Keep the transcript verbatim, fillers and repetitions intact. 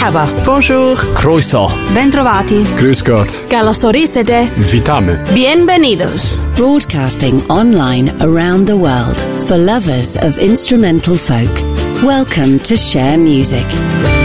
Merhaba. Bonjour. Croeso. Bentrovati. Grüß Gott. Καλώς ορίσατε. Witamy. Bienvenidos. Broadcasting online around the world for lovers of instrumental folk. Welcome to Share Music.